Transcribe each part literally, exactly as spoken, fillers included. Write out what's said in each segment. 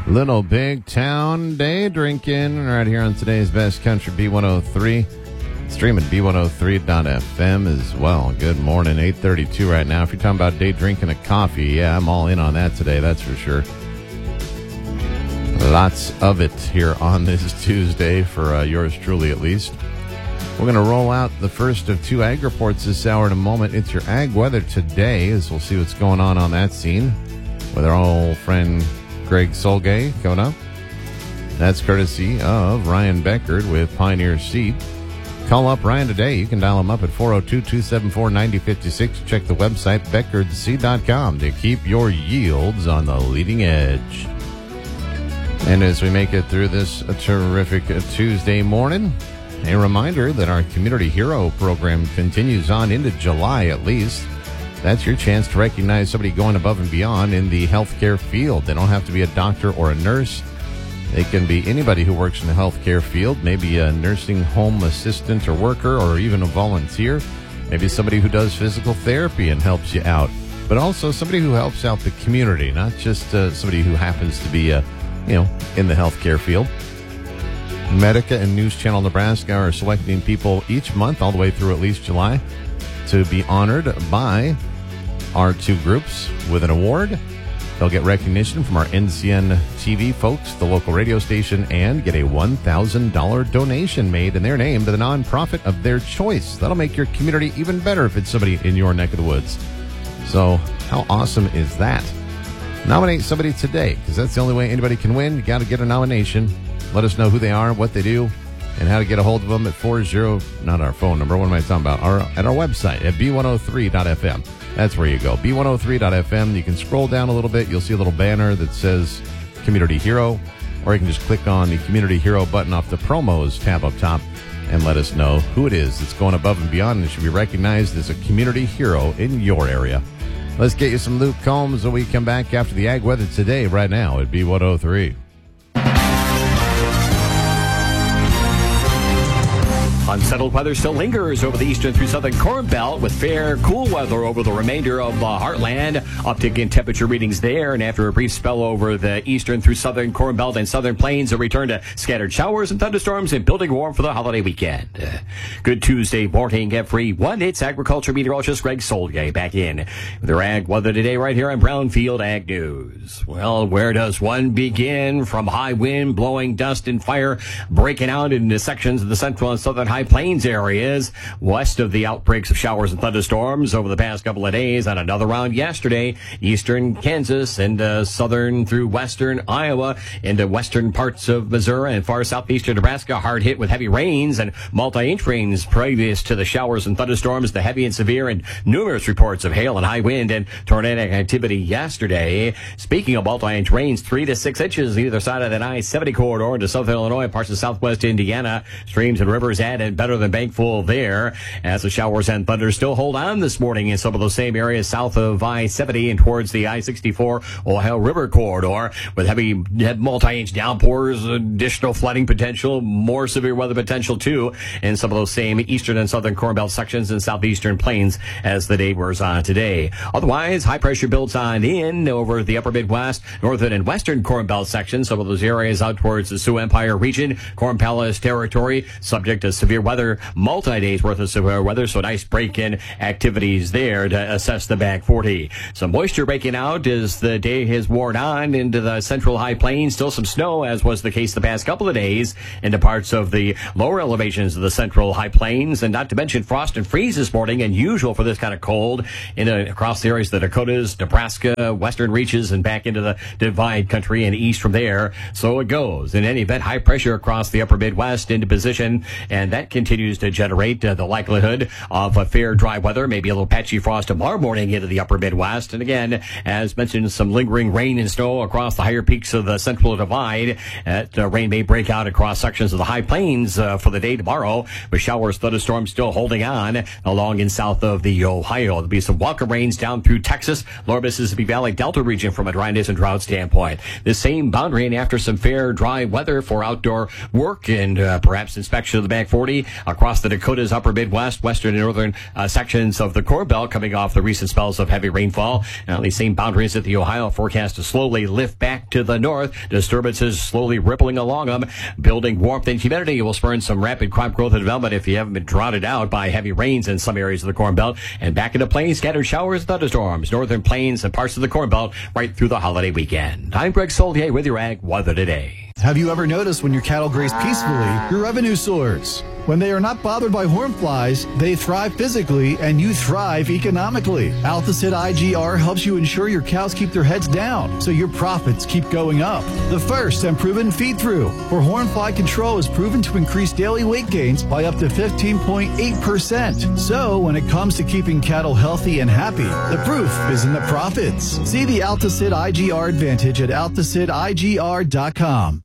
Little Big Town Day Drinking right here on today's Best Country B one oh three. Streaming B one oh three dot F M as well. Good morning, eight thirty-two right now. If you're talking about day drinking a coffee, yeah, I'm all in on that today, that's for sure. Lots of it here on this Tuesday for uh, yours truly at least. We're going to roll out the first of two ag reports this hour in a moment. It's your ag weather today, as we'll see what's going on on that scene with our old friend Greg Solgay coming up. That's courtesy of Ryan Beckard with Pioneer Seed. Call up Ryan today. You can dial him up at four oh two, two seven four, nine oh five six. Check the website, beckard seed dot com, to keep your yields on the leading edge. And as we make it through this terrific Tuesday morning, a reminder that our Community Hero program continues on into July at least. That's your chance to recognize somebody going above and beyond in the healthcare field. They don't have to be a doctor or a nurse. They can be anybody who works in the healthcare field, maybe a nursing home assistant or worker, or even a volunteer. Maybe somebody who does physical therapy and helps you out, but also somebody who helps out the community, not just uh, somebody who happens to be, uh, you know, in the healthcare field. Medica and News Channel Nebraska are selecting people each month all the way through at least July to be honored by our two groups with an award. They'll get recognition from our N C N T V folks, the local radio station, and get a one thousand dollars donation made in their name to the nonprofit of their choice. That'll make your community even better if it's somebody in your neck of the woods. So how awesome is that? Nominate somebody today, because that's the only way anybody can win. You got to get a nomination. Let us know who they are, what they do, and how to get a hold of them at forty, not our phone number, what am I talking about? Our, at our website at B one oh three dot F M. That's where you go, B one oh three dot F M. You can scroll down a little bit. You'll see a little banner that says Community Hero, or you can just click on the Community Hero button off the promos tab up top and let us know who it is that's going above and beyond and should be recognized as a community hero in your area. Let's get you some Luke Combs when we come back after the ag weather today right now at B one oh three. Unsettled weather still lingers over the eastern through southern Corn Belt with fair, cool weather over the remainder of the heartland. Uptick in temperature readings there, and after a brief spell over the eastern through southern Corn Belt and southern plains, a return to scattered showers and thunderstorms and building warm for the holiday weekend. Uh, good Tuesday morning, everyone. It's agriculture meteorologist Greg Solgay back in with their ag weather today right here on Brownfield Ag News. Well, where does one begin? From high wind, blowing dust and fire breaking out into sections of the central and southern high plains areas west of the outbreaks of showers and thunderstorms over the past couple of days, and another round yesterday. Eastern Kansas and uh, southern through western Iowa into western parts of Missouri and far southeastern Nebraska hard hit with heavy rains and multi-inch rains previous to the showers and thunderstorms, the heavy and severe and numerous reports of hail and high wind and tornadic activity yesterday. Speaking of multi-inch rains, three to six inches either side of that I seventy corridor into southern Illinois, parts of southwest Indiana. Streams and rivers added better than bankful there as the showers and thunder still hold on this morning in some of those same areas south of I seventy and towards the I sixty-four Ohio River corridor with heavy multi-inch downpours, additional flooding potential, more severe weather potential too in some of those same eastern and southern Corn Belt sections and southeastern plains as the day wears on today. Otherwise, high pressure builds on in over the upper Midwest, northern and western Corn Belt sections, some of those areas out towards the Sioux Empire region, Corn Palace territory, subject to severe weather, multi-days worth of severe weather, so nice break-in activities there to assess the back forty. Some moisture breaking out as the day has worn on into the central high plains. Still some snow, as was the case the past couple of days, into parts of the lower elevations of the central high plains, and not to mention frost and freeze this morning, unusual for this kind of cold, in a, across the areas of the Dakotas, Nebraska, western reaches, and back into the Divide country and east from there. So it goes. In any event, high pressure across the upper Midwest into position, and that continues to generate uh, the likelihood of a fair dry weather, maybe a little patchy frost tomorrow morning into the upper Midwest. And again, as mentioned, some lingering rain and snow across the higher peaks of the central divide. That uh, rain may break out across sections of the high plains uh, for the day tomorrow, with showers, thunderstorms still holding on along and south of the Ohio. There'll be some welcome rains down through Texas, lower Mississippi Valley Delta region from a dryness and drought standpoint. This same boundary, and after some fair dry weather for outdoor work and uh, perhaps inspection of the back forty, humidity across the Dakotas, upper Midwest, western and northern uh, sections of the Corn Belt coming off the recent spells of heavy rainfall. Now, these same boundaries at the Ohio forecast to slowly lift back to the north. Disturbances slowly rippling along them, building warmth and humidity will spur some rapid crop growth and development if you haven't been droughted out by heavy rains in some areas of the Corn Belt. And back in the plains, scattered showers, thunderstorms, northern plains and parts of the Corn Belt right through the holiday weekend. I'm Greg Solier with your Ag Weather Today. Have you ever noticed when your cattle graze peacefully, your revenue soars? When they are not bothered by horn flies, they thrive physically and you thrive economically. Alticid I G R helps you ensure your cows keep their heads down so your profits keep going up. The first and proven feed-through for horn fly control is proven to increase daily weight gains by up to fifteen point eight percent. So when it comes to keeping cattle healthy and happy, the proof is in the profits. See the Alticid I G R advantage at alticid I G R dot com.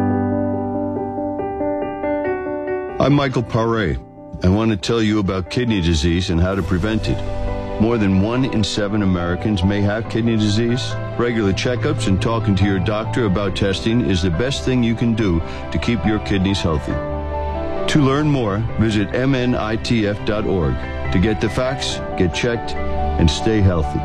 I'm Michael Paré. I want to tell you about kidney disease and how to prevent it. More than one in seven Americans may have kidney disease. Regular checkups and talking to your doctor about testing is the best thing you can do to keep your kidneys healthy. To learn more, visit M N I T F dot org to get the facts, get checked, and stay healthy.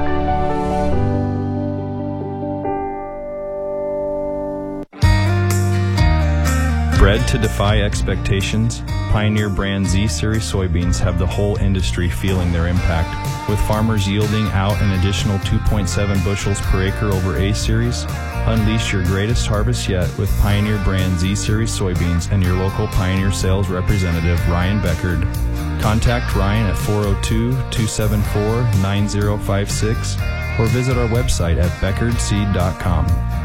Bred to defy expectations, Pioneer brand Z-Series soybeans have the whole industry feeling their impact. With farmers yielding out an additional two point seven bushels per acre over A-Series, unleash your greatest harvest yet with Pioneer brand Z-Series soybeans and your local Pioneer sales representative, Ryan Beckard. Contact Ryan at four oh two, two seven four, nine oh five six or visit our website at beckard seed dot com.